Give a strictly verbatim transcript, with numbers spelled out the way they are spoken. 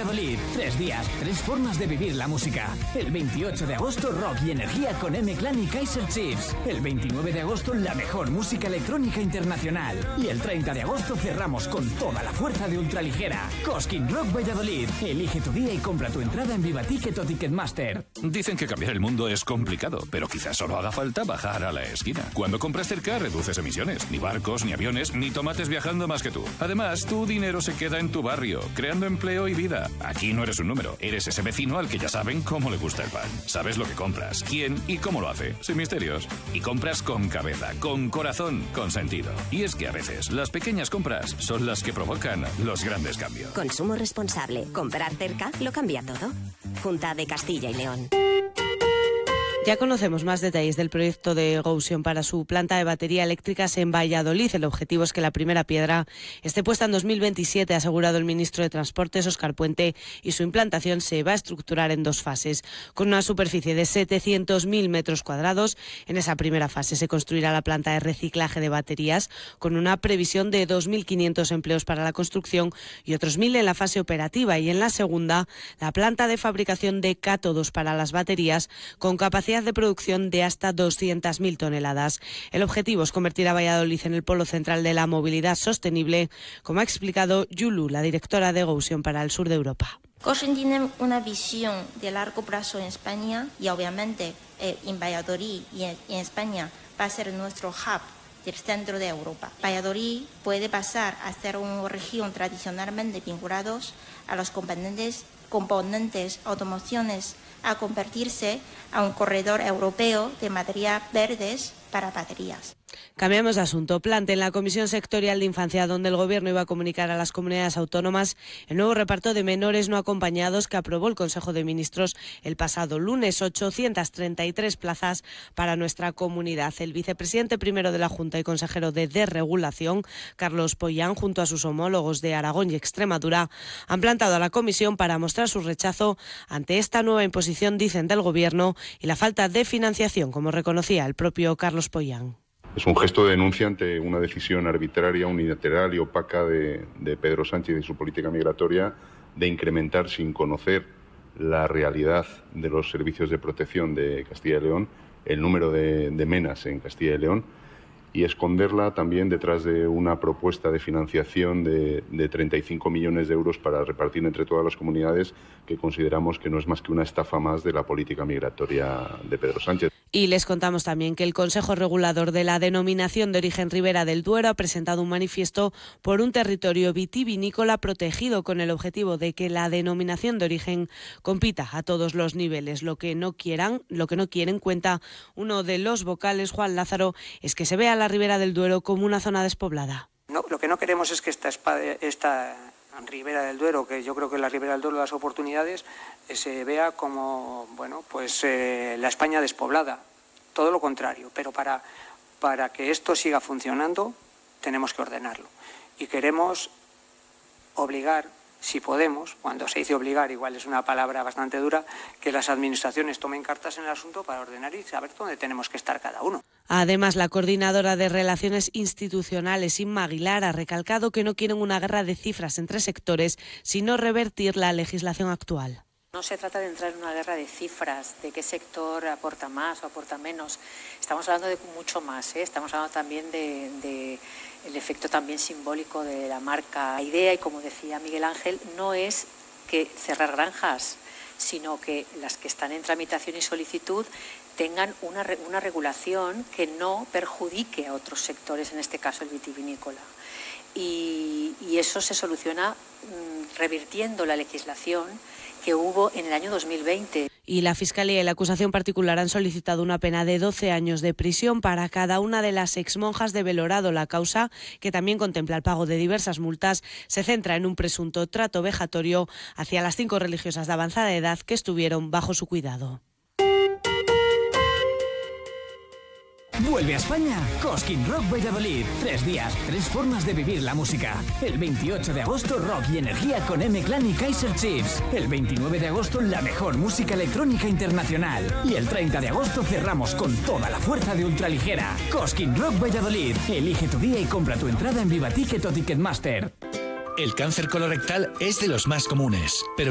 Valladolid. Tres días, tres formas de vivir la música. El veintiocho de agosto, rock y energía con M-Clan y Kaiser Chiefs. El veintinueve de agosto, la mejor música electrónica internacional. Y el treinta de agosto cerramos con toda la fuerza de ultraligera. Cosquín Rock Valladolid. Elige tu día y compra tu entrada en Vivaticket o Ticketmaster. Dicen que cambiar el mundo es complicado, pero quizás solo haga falta bajar a la esquina. Cuando compras cerca, reduces emisiones. Ni barcos, ni aviones, ni tomates viajando más que tú. Además, tu dinero se queda en tu barrio, creando empleo y vida. Aquí no eres un número, eres ese vecino al que ya saben cómo le gusta el pan. Sabes lo que compras, quién y cómo lo hace, sin misterios. Y compras con cabeza, con corazón, con sentido. Y es que a veces las pequeñas compras son las que provocan los grandes cambios. Consumo responsable. Comprar cerca lo cambia todo. Junta de Castilla y León. Ya conocemos más detalles del proyecto de Gousion para su planta de batería eléctricas en Valladolid. El objetivo es que la primera piedra esté puesta en dos mil veintisiete, ha asegurado el ministro de Transportes, Óscar Puente, y su implantación se va a estructurar en dos fases. Con una superficie de setecientos mil metros cuadrados, en esa primera fase se construirá la planta de reciclaje de baterías, con una previsión de dos mil quinientos empleos para la construcción y otros mil en la fase operativa. Y en la segunda, la planta de fabricación de cátodos para las baterías, con capacidad de producción de hasta doscientas mil toneladas. El objetivo es convertir a Valladolid en el polo central de la movilidad sostenible, como ha explicado Yulu, la directora de Gousion para el sur de Europa. Gousion tiene una visión de largo plazo en España y obviamente eh, en Valladolid y en, en España va a ser nuestro hub del centro de Europa. Valladolid puede pasar a ser una región tradicionalmente vinculados a los componentes, componentes automociones, a convertirse a un corredor europeo de materiales verdes para baterías. Cambiamos de asunto. Plante en la Comisión Sectorial de Infancia, donde el Gobierno iba a comunicar a las comunidades autónomas el nuevo reparto de menores no acompañados que aprobó el Consejo de Ministros el pasado lunes. ochocientas treinta y tres plazas para nuestra comunidad. El vicepresidente primero de la Junta y consejero de Desregulación, Carlos Pollán, junto a sus homólogos de Aragón y Extremadura, han plantado a la Comisión para mostrar su rechazo ante esta nueva imposición, dicen, del Gobierno y la falta de financiación, como reconocía el propio Carlos Pollán. Es un gesto de denuncia ante una decisión arbitraria, unilateral y opaca de, de Pedro Sánchez y su política migratoria de incrementar sin conocer la realidad de los servicios de protección de Castilla y León, el número de, de menas en Castilla y León, y esconderla también detrás de una propuesta de financiación de, de treinta y cinco millones de euros para repartir entre todas las comunidades, que consideramos que no es más que una estafa más de la política migratoria de Pedro Sánchez. Y les contamos también que el Consejo Regulador de la Denominación de Origen Ribera del Duero ha presentado un manifiesto por un territorio vitivinícola protegido, con el objetivo de que la denominación de origen compita a todos los niveles. Lo que no quieran, lo que no quieren, cuenta uno de los vocales, Juan Lázaro, es que se vea la Ribera del Duero como una zona despoblada. No, lo que no queremos es que esta, esta Ribera del Duero, que yo creo que la Ribera del Duero de las oportunidades, eh, se vea como, bueno, pues eh, la España despoblada. Todo lo contrario, pero para, para que esto siga funcionando tenemos que ordenarlo. Y queremos obligar, si podemos, cuando se dice obligar, igual es una palabra bastante dura, que las administraciones tomen cartas en el asunto para ordenar y saber dónde tenemos que estar cada uno. Además, la coordinadora de Relaciones Institucionales, Inma Aguilar, ha recalcado que no quieren una guerra de cifras entre sectores, sino revertir la legislación actual. No se trata de entrar en una guerra de cifras, de qué sector aporta más o aporta menos. Estamos hablando de mucho más, ¿eh? Estamos hablando también de, de el efecto también simbólico de la marca. La idea, y como decía Miguel Ángel, no es que cerrar granjas, sino que las que están en tramitación y solicitud tengan una, una regulación que no perjudique a otros sectores, en este caso el vitivinícola. Y, y eso se soluciona mmm, revirtiendo la legislación que hubo en el año dos mil veinte. Y la Fiscalía y la acusación particular han solicitado una pena de doce años de prisión para cada una de las exmonjas de Belorado. La causa, que también contempla el pago de diversas multas, se centra en un presunto trato vejatorio hacia las cinco religiosas de avanzada edad que estuvieron bajo su cuidado. Vuelve a España Cosquín Rock Valladolid. Tres días, tres formas de vivir la música. El veintiocho de agosto, rock y energía con M-Clan y Kaiser Chiefs. El veintinueve de agosto, la mejor música electrónica internacional. Y el treinta de agosto cerramos con toda la fuerza de ultraligera. Cosquín Rock Valladolid. Elige tu día y compra tu entrada en Vivaticket o Ticketmaster. El cáncer colorectal es de los más comunes, pero